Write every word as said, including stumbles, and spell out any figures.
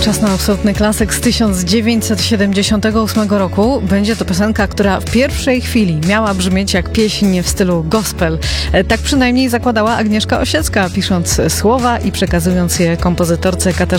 Czas na absolutny klasyk z tysiąc dziewięćset siedemdziesiątego ósmego roku. Będzie to piosenka, która w pierwszej chwili miała brzmieć jak pieśń w stylu gospel. Tak przynajmniej zakładała Agnieszka Osiecka, pisząc słowa i przekazując je kompozytorce Katarzynie